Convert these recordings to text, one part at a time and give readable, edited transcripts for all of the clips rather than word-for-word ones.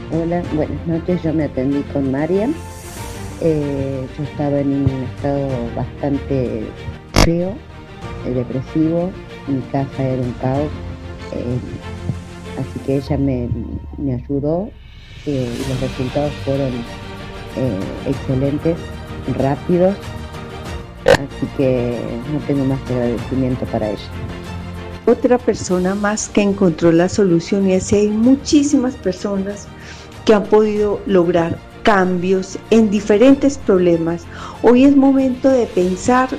Hola, buenas noches. Yo me atendí con Mariam. Yo estaba en un estado bastante feo, depresivo. Mi casa era un caos. eh, Así que ella me ayudó y los resultados fueron excelentes, rápidos. Así que no tengo más que agradecimiento para ella. Otra persona más que encontró la solución, y así hay muchísimas personas que han podido lograr cambios en diferentes problemas. Hoy es momento de pensar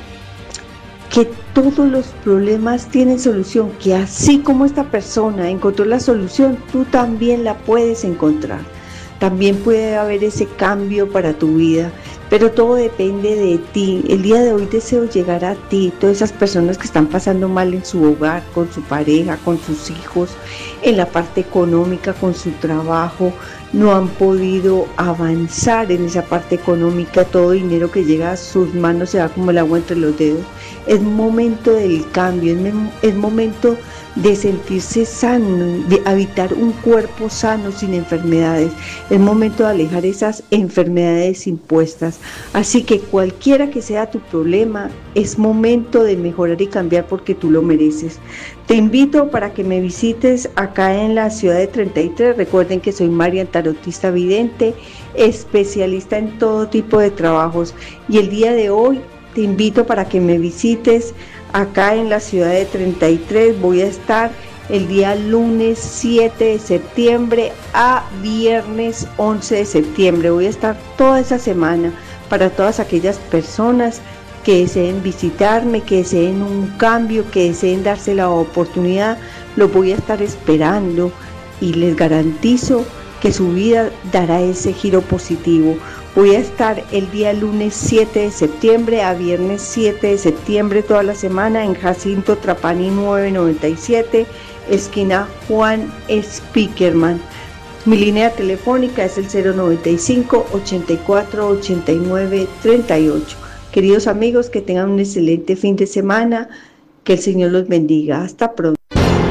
que todos los problemas tienen solución, que así como esta persona encontró la solución, tú también la puedes encontrar. También puede haber ese cambio para tu vida, pero todo depende de ti. El día de hoy deseo llegar a ti, todas esas personas que están pasando mal en su hogar, con su pareja, con sus hijos, en la parte económica, con su trabajo, no han podido avanzar en esa parte económica, todo dinero que llega a sus manos se va como el agua entre los dedos. Es momento del cambio, es momento de sentirse sano, de habitar un cuerpo sano sin enfermedades. Es momento de alejar esas enfermedades impuestas. Así que cualquiera que sea tu problema, es momento de mejorar y cambiar porque tú lo mereces. Te invito para que me visites acá en la ciudad de 33. Recuerden que soy Mariam, tarotista vidente, especialista en todo tipo de trabajos. Y el día de hoy te invito para que me visites acá en la ciudad de 33. Voy a estar el día lunes 7 de septiembre a viernes 11 de septiembre. Voy a estar toda esa semana para todas aquellas personas que deseen visitarme, que deseen un cambio, que deseen darse la oportunidad. Los voy a estar esperando y les garantizo que su vida dará ese giro positivo. Voy a estar el día lunes 7 de septiembre a viernes 7 de septiembre toda la semana en Jacinto Trapani 997, esquina Juan Spickerman. Mi línea telefónica es el 095 84 89 38. Queridos amigos, que tengan un excelente fin de semana. Que el Señor los bendiga. Hasta pronto.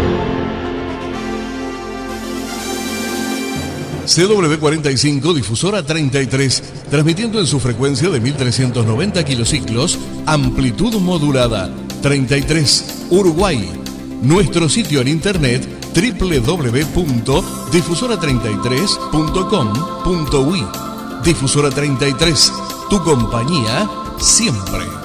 CW45, difusora 33, transmitiendo en su frecuencia de 1390 kilociclos, amplitud modulada, 33, Uruguay. Nuestro sitio en internet www.difusora33.com.uy. Difusora 33, tu compañía siempre.